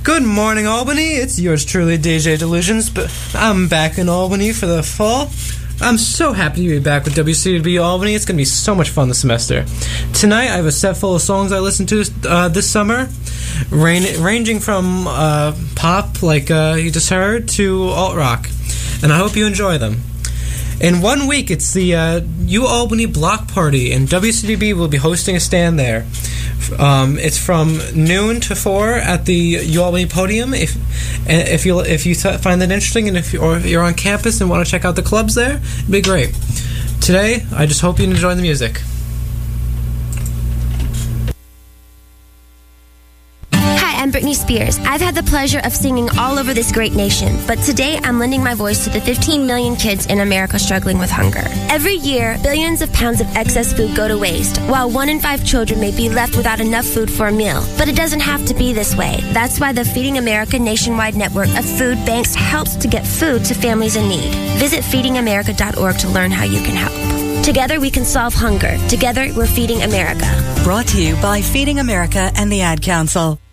Good morning, Albany. It's yours truly, DJ Delusions, but I'm back in Albany for the fall. I'm so happy to be back with WCB Albany. It's going to be so much fun this semester. Tonight, I have a set full of songs I listened to this summer, ranging from pop, like you just heard, to alt-rock. And I hope you enjoy them. In 1 week, it's the U-Albany Block Party, and WCDB will be hosting a stand there. It's from noon to 4 at the U-Albany podium. If you find that interesting, and if you're on campus and want to check out the clubs there, it'd be great. Today, I just hope you enjoy the music. I'm Britney Spears. I've had the pleasure of singing all over this great nation, but today I'm lending my voice to the 15 million kids in America struggling with hunger. Every year, billions of pounds of excess food go to waste, while 1 in 5 children may be left without enough food for a meal. But it doesn't have to be this way. That's why the Feeding America nationwide network of food banks helps to get food to families in need. Visit feedingamerica.org to learn how you can help. Together we can solve hunger. Together we're feeding America. Brought to you by Feeding America and the Ad Council.